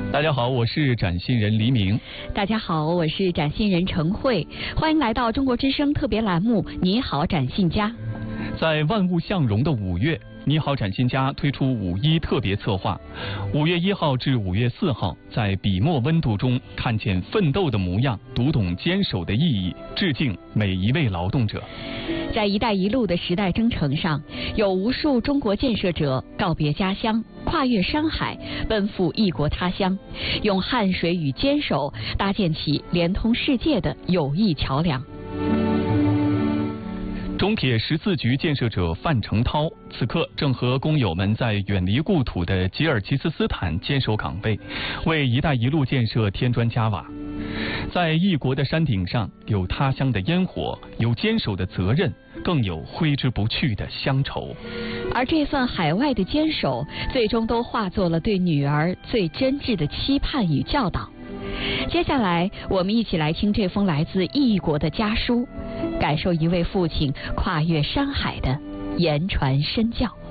大家好，我是展信人黎明。 大家好，我是展信人陈慧。欢迎来到中国之声特别栏目《你好，展信家》。 在万物向荣的5月，你好，展信家推出5·1特别策划。5月1号至5月4号，在笔墨温度中看见奋斗的模样，读懂坚守的意义，致敬每一位劳动者。 在“一带一路”的时代征程上，有无数中国建设者告别家乡，跨越山海，奔赴异国他乡，用汗水与坚守搭建起连通世界的友谊桥梁。 中铁14局建设者范成涛此刻正和工友们在远离故土的吉尔吉斯斯坦坚守岗位，为“一带一路”建设添砖加瓦。在异国的山顶上，有他乡的烟火，有坚守的责任，更有挥之不去的乡愁。 而这份海外的坚守，最终都化作了对女儿最真挚的期盼与教导。接下来，我们一起来听这封来自异国的家书，感受一位父亲跨越山海的言传身教。